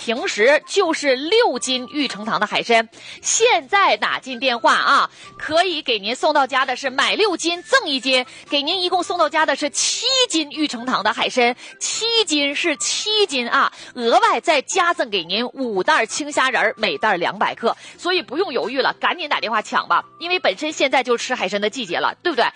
平时就是6斤玉成堂的海参，现在打进电话啊，可以给您送到家的是买6斤赠1斤，给您一共送到家的是7斤玉成堂的海参，7斤是7斤啊，额外再加赠给您5袋青虾仁，每袋200克，所以不用犹豫了，赶紧打电话抢吧，因为本身现在就吃海参的季节了，对不对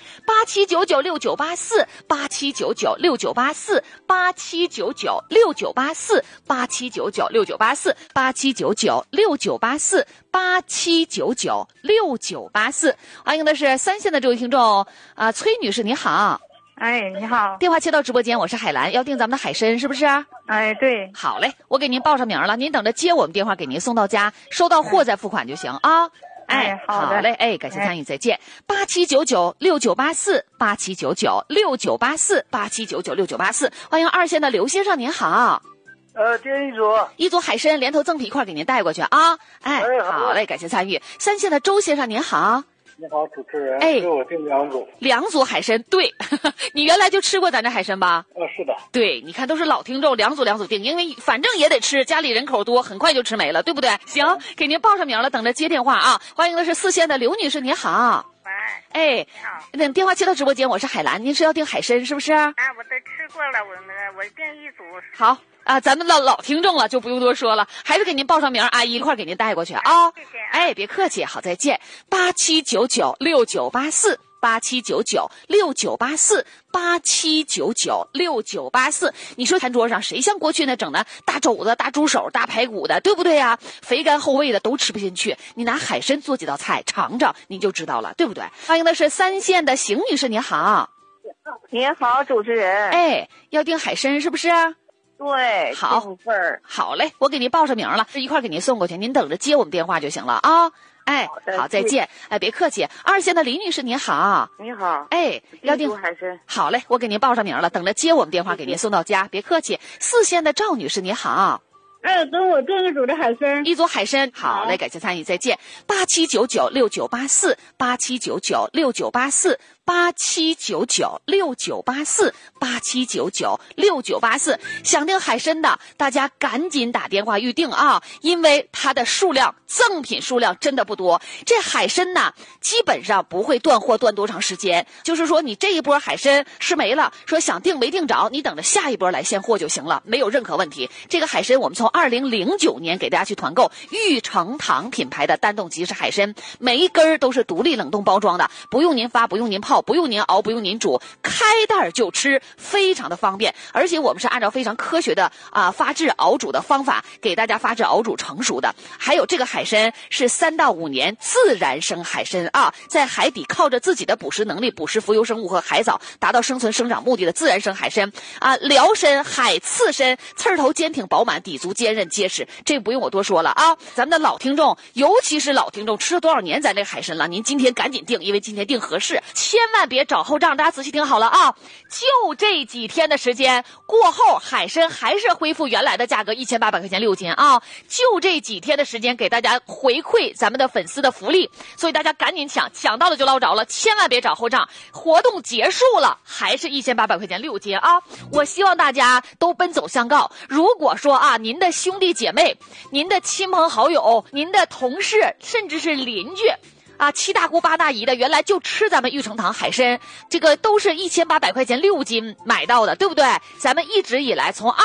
？87996984，87996984，87996984，87996984，欢迎的是3线的这位听众崔女士，你好。 哎，你好， 电话切到直播间，我是海兰，要订咱们的海参是不是？ 哎，对， 好嘞，我给您报上名了，您等着接我们电话，给您送到家，收到货再付款就行啊。哎， 好的， 好嘞，哎，感谢参与，再见。87996984，87996984，87996984，欢迎2线的刘先生，您好。 订一组海参连头赠品一块给您带过去啊。哎，好嘞，感谢参与。3线的周先生，您好。 你好，主持人。 哎， 给我订2组。 2组海参，对，你原来就吃过咱这海参吧？ 是的。 对，你看都是老听众2组订，因为反正也得吃，家里人口多，很快就吃没了，对不对？行，给您报上名了，等着接电话啊。欢迎的是4线的刘女士，您好。 喂， 哎， 你好， 那电话接到直播间，我是海兰，您是要订海参是不是？ 啊，我都吃过了，我订1组。 好啊，咱们老听众了，就不用多说了，还是给您报上名，阿姨一块给您带过去啊。 谢谢。 哎，别客气，好，再见。87996984，87996984，87996984。你说餐桌上谁像过去那整的大肘子、大猪手、大排骨的，对不对呀？肥甘厚味的都吃不进去，你拿海参做几道菜尝尝，你就知道了，对不对？欢迎的是3线的邢女士，你好。 你好，主持人。 哎，要订海参是不是？ 对， 好份儿。 好嘞，我给您报上名了，一块给您送过去，您等着接我们电话就行了啊。哎，好，再见。哎，别客气。2线的李女士，您好。 你好。 哎，要订海参。 好嘞，我给您报上名了，等着接我们电话给您送到家，别客气。4线的赵女士，你好。 跟我订1组的海参 ，1组海参，好嘞，感谢参与，再见。87996984，87996984，87996984，想订海参的，大家赶紧打电话预定啊，因为它的数量，赠品数量真的不多。这海参呢，基本上不会断货断多长时间，就是说你这一波海参吃没了，说想订没订着，你等着下一波来现货就行了，没有任何问题。这个海参我们从2009年给大家去团购玉成堂品牌的单冻即食海参，每一根都是独立冷冻包装的，不用您发，不用您泡，不用您熬，不用您煮，开袋就吃，非常的方便。而且我们是按照非常科学的发制熬煮的方法给大家发制熬煮成熟的。还有这个海参是3到5年自然生海参啊，在海底靠着自己的捕食能力捕食浮游生物和海藻，达到生存生长目的的自然生海参啊，辽参、海刺参，刺头坚挺饱满，底足坚韧结实，这不用我多说了啊。咱们的老听众，尤其是老听众，吃了多少年咱这个海参了，您今天赶紧订，因为今天订合适，千万别找后账，大家仔细听好了啊。就这几天的时间过后，海参还是恢复原来的价格，1800块钱6斤啊。就这几天的时间给大家回馈咱们的粉丝的福利，所以大家赶紧抢，抢到了就捞着了，千万别找后账。活动结束了，还是1800块钱6斤啊。我希望大家都奔走相告，如果说您的兄弟姐妹、您的亲朋好友、您的同事，甚至是邻居七大姑八大姨的，原来就吃咱们玉成堂海参，这个都是1800块钱6斤买到的，对不对？咱们一直以来从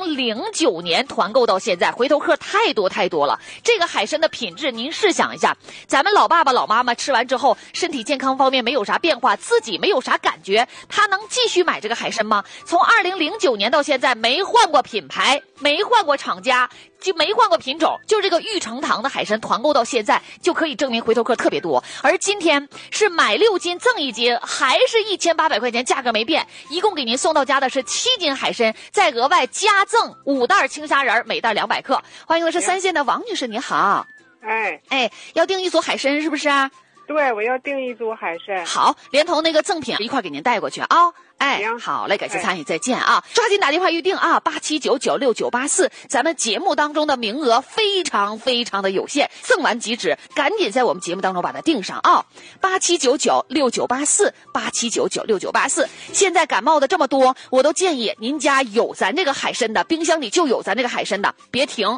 2009年团购到现在，回头客太多了。这个海参的品质，您试想一下，咱们老爸爸老妈妈吃完之后，身体健康方面没有啥变化，自己没有啥感觉，他能继续买这个海参吗？从2009年到现在，没换过品牌，没换过厂家，就没换过品种，就这个玉成堂的海参团购到现在，就可以证明回头客特别多。而今天是买6斤赠1斤，还是1800块钱，价格没变，一共给您送到家的是7斤海参，再额外加赠5袋青虾仁，每袋200克。欢迎的是3线的王女士，你好。哎，要订1组海参是不是？ 对，我要订1组海参。 好，连同那个赠品一块给您带过去啊。哎，好嘞，感谢参与，再见啊！抓紧打电话预定啊，87996984，咱们节目当中的名额非常的有限，赠完即止，赶紧在我们节目当中把它订上啊！87996984，87996984。现在感冒的这么多，我都建议您家有咱这个海参的，冰箱里就有咱这个海参的，别停。